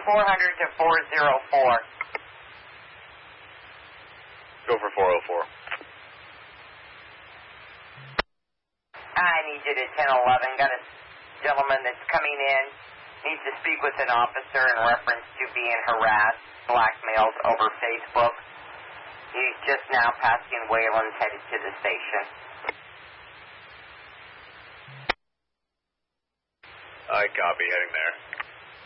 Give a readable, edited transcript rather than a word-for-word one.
400 to 404. Go for 404. I need you to 1011. Got a gentleman that's coming in. Needs to speak with an officer in reference to being harassed, blackmailed over Facebook. He's just now passing Wayland's, headed to the station. I copy, heading there.